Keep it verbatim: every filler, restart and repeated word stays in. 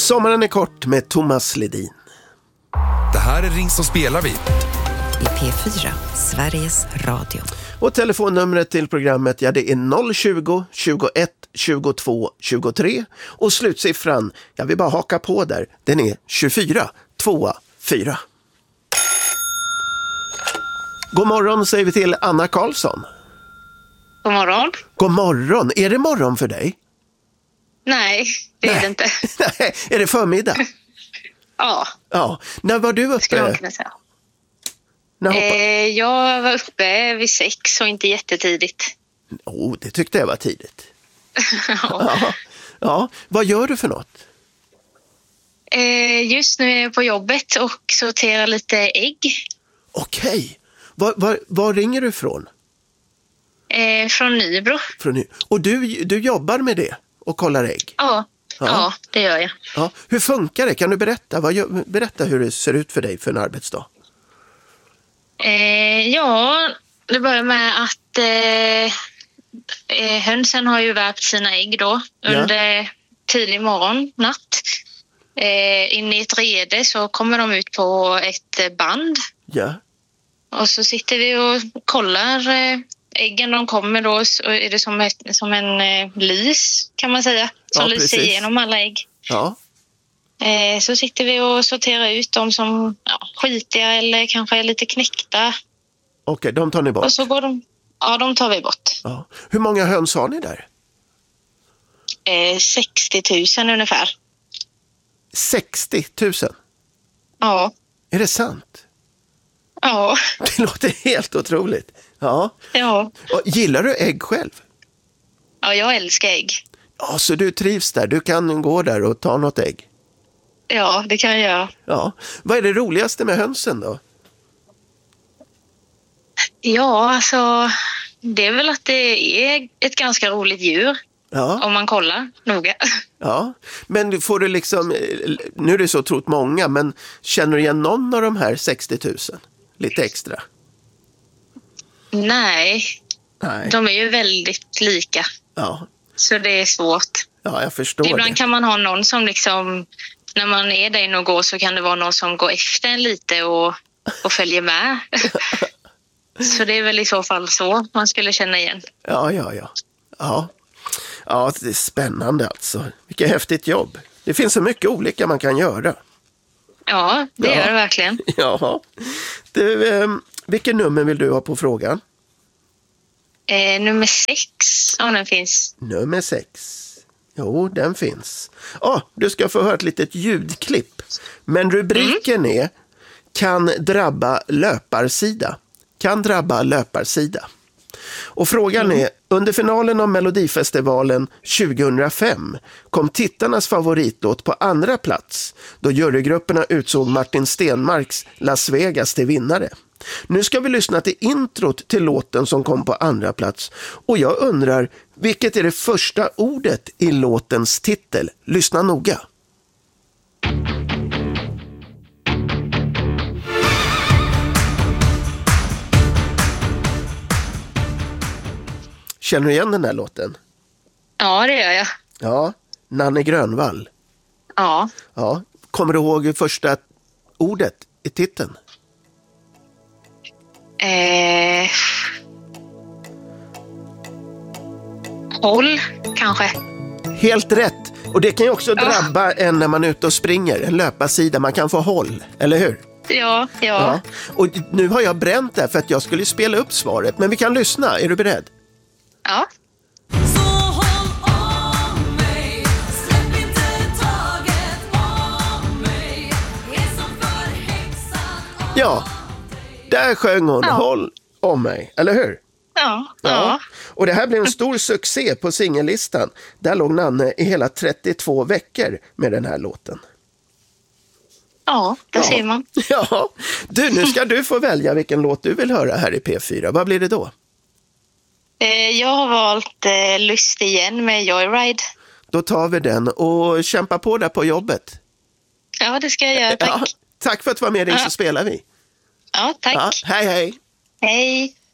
Sommaren är kort med Thomas Ledin. Det här är Ring så spelar vi. I P fyra, Sveriges Radio. Och telefonnumret till programmet, ja, det är noll tjugo, tjugoett, tjugotvå, tjugotre. Och slutsiffran, jag vill bara haka på där, den är tjugofyra, två, fyra. God morgon säger vi till Anna Karlsson. God morgon. God morgon, är det morgon för dig? Nej, det är Nej. det inte. Nej, är det förmiddag? Ja, Ja, när var du skulle man uppe? kunna säga. När hoppa... Eh, jag var uppe vid sex och inte jättetidigt. oh, det tyckte jag var tidigt. Ja. Ja. Ja, vad gör du för något? Eh, just nu är jag på jobbet och sorterar lite ägg. Okej, var, var, var ringer du ifrån? Eh, från Nybro. Från nu. Och du, du jobbar med det och kollar ägg? Ja, Ja. ja. det gör jag. Ja. Hur funkar det? Kan du berätta? Vad gör, berätta hur det ser ut för dig för en arbetsdag. Eh, ja, det börjar med att eh, eh, hönsen har ju värpt sina ägg då Ja. under tidig morgon, natt. Eh, in i ett rede så kommer de ut på ett band. Ja, Och så sitter vi och kollar eh, äggen. De kommer då, så är det som, ett, som en eh, lys kan man säga. Som Ja, lyser precis. igenom alla ägg. ja. Eh, så sitter vi och sorterar ut dem som ja, skitiga eller kanske är lite knäckta. Okej, de tar ni bort. Och så går de, ja de tar vi bort. Ja. Hur många höns har ni där? Eh, sextio tusen ungefär. sextio tusen. Ja, Är det sant? ja, Det låter helt otroligt. Ja. ja. Och gillar du ägg själv? Ja, jag älskar ägg. Ja, så du trivs där. Du kan gå där och ta något ägg. Ja, det kan jag göra. Ja. Vad är det roligaste med hönsen då? Ja, alltså det är väl att det är ett ganska roligt djur. Ja. Om man kollar noga. Ja, men får du liksom, nu är det så trott många, men känner du igen någon av de här sextio tusen? Lite extra? Nej, Nej. de är ju väldigt lika. Ja, Så det är svårt. ja jag förstår Ibland det. kan man ha någon som liksom, när man är där inne och går så kan det vara någon som går efter en lite och, och följer med. Så det är väl i så fall så man skulle känna igen. Ja, ja, ja. Ja. Ja, det är spännande alltså. Vilket häftigt jobb. Det finns så mycket olika man kan göra. Ja, det Ja. gör det verkligen. Ja. Du, eh, vilken nummer vill du ha på frågan? Eh, nummer sex, om den finns. Nummer sex. Jo, den finns. Ja, du ska få höra ett litet ljudklipp. Men rubriken mm. är kan drabba löparsida. Kan drabba löparsida. Och frågan mm. är, under finalen av Melodifestivalen tjugohundrafem kom tittarnas favoritlåt på andra plats då jurygrupperna utsåg Martin Stenmarks Las Vegas till vinnare. Nu ska vi lyssna till introt till låten som kom på andra plats. Och jag undrar, vilket är det första ordet i låtens titel? Lyssna noga. Känner du igen den här låten? Ja, det gör jag. Ja, Nanne Grönvall. Ja. Ja. Kommer du ihåg första ordet i titeln? Eh... Håll, kanske. Helt rätt. Och det kan ju också drabba oh. en när man är ute och springer. En löparsida, man kan få håll, eller hur? Ja, ja. ja. Och nu har jag bränt det för att jag skulle spela upp svaret. Men vi kan lyssna, är du beredd? Ja. Ja, där sjöng hon ja. Håll om mig, eller hur? Ja, ja. ja. Och det här blev en stor succé på singellistan. Där låg Nanne i hela trettiotvå veckor med den här låten. Ja, det ja. ser man. Ja, du, nu ska du få välja vilken låt du vill höra här i P fyra. Vad blir det då? Eh, jag har valt eh, Lust igen med Joyride. Då tar vi den och kämpa på där på jobbet. Ja, det ska jag göra, tack. Ja, tack för att du var med, ja. Så spelar vi. Ja, tack. Ja, hej, hej. Hej.